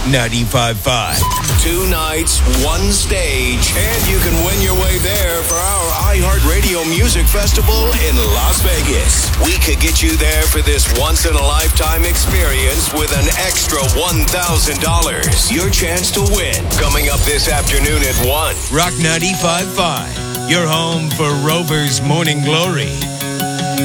95.5. 2 nights, 1 stage, and you can win your way there for our iHeartRadio Music Festival in Las Vegas. We could get you there for this once-in-a-lifetime experience with an extra $1,000. Your chance to win, coming up this afternoon at 1. Rock 95.5, your home for Rover's Morning Glory.